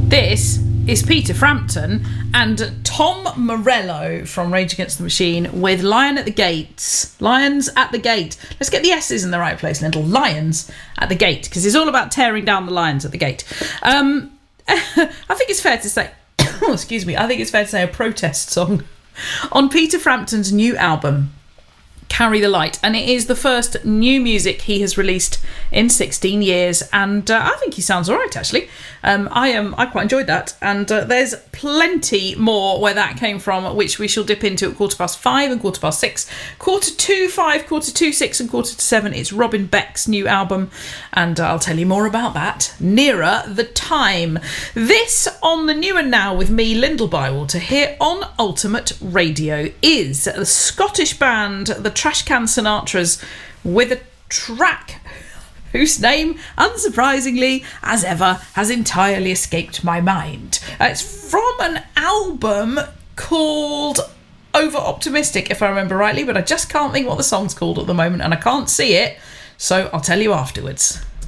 This is Peter Frampton and Tom Morello from Rage Against the Machine with Lion at the Gates. Lions at the Gate. Let's get the S's in the right place, little Lions at the Gate, because it's all about tearing down the lions at the gate. I think it's fair to say, excuse me, I think it's fair to say a protest song on Peter Frampton's new album, Carry the Light, and it is the first new music he has released in 16 years, and I think he sounds alright actually. I quite enjoyed that, and there's plenty more where that came from, which we shall dip into at 5:15 and 6:15, 5:45, 6:45, and 7:45. It's Robin Beck's new album, and I'll tell you more about that nearer the time. This on the New and Now with me, Lyndall Bywater, here on Ultimate Radio, is the Scottish band the Trashcan Sinatras with a track whose name, unsurprisingly, as ever, has entirely escaped my mind. It's from an album called Over Optimistic, if I remember rightly, but I just can't think what the song's called at the moment, and I can't see it, so I'll tell you afterwards.